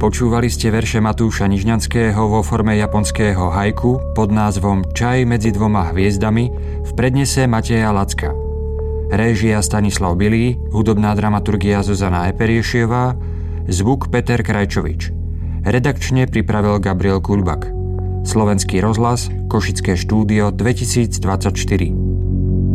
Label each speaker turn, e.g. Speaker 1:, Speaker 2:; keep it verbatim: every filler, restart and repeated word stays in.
Speaker 1: Počúvali ste verše Matúša Nižňanského vo forme japonského haiku pod názvom Čaj medzi dvoma hviezdami v prednese Mateja Lacka. Réžia Stanislav Bilý, hudobná dramaturgia Zuzana Eperiešievá, zvuk Peter Krajčovič. Redakčne pripravil Gabriel Kuľbak. Slovenský rozhlas, Košické štúdio dvetisícdvadsaťštyri.